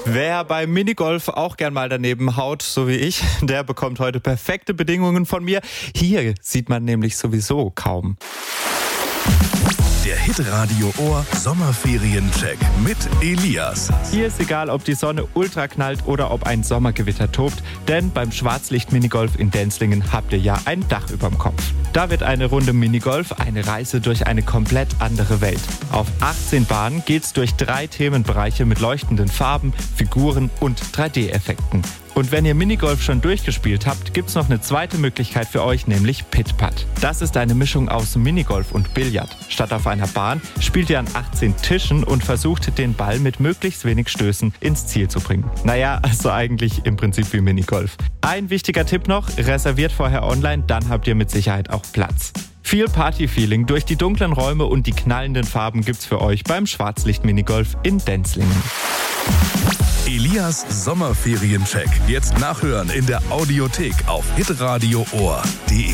Wer beim Minigolf auch gern mal daneben haut, so wie ich, der bekommt heute perfekte Bedingungen von mir. Hier sieht man nämlich sowieso kaum. Der Hitradio Ohr Sommerferien-Check mit Elias. Hier ist egal, ob die Sonne ultra knallt oder ob ein Sommergewitter tobt, denn beim Schwarzlicht-Minigolf in Denzlingen habt ihr ja ein Dach überm Kopf. Da wird eine Runde Minigolf eine Reise durch eine komplett andere Welt. Auf 18 Bahnen geht's durch 3 Themenbereiche mit leuchtenden Farben, Figuren und 3D-Effekten. Und wenn ihr Minigolf schon durchgespielt habt, gibt's noch eine zweite Möglichkeit für euch, nämlich Pit-Putt. Das ist eine Mischung aus Minigolf und Billard. Statt auf einer Bahn spielt ihr an 18 Tischen und versucht, den Ball mit möglichst wenig Stößen ins Ziel zu bringen. Naja, also eigentlich im Prinzip wie Minigolf. Ein wichtiger Tipp noch, reserviert vorher online, dann habt ihr mit Sicherheit auch Platz. Viel Party-Feeling durch die dunklen Räume und die knallenden Farben gibt's für euch beim Schwarzlicht-Minigolf in Denzlingen. Elias Sommerferien-Check. Jetzt nachhören in der Audiothek auf hitradio-ohr.de.